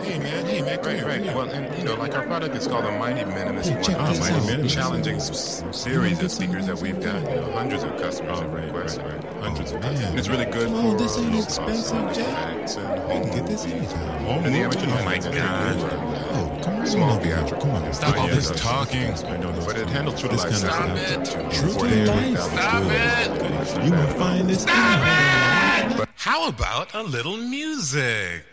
Hey man, come here. Right. Well, and like our product is called the Mighty Minimus Hey, check One. this Mighty out. Minimus. Challenging series of speakers that we've got. Hundreds of customers have requested. Hundreds of customers. And it's really good Come on, for this ain't low expensive, cost Jack. effects and I home can get this movies. anytime. And the amateur Oh my God. Oh, come on. Small theatrical. Come on. Stop all this talking. I know, but it handles true to life. Stop it. True to life. Stop it. You gonna find this. Stop it! How about a little music?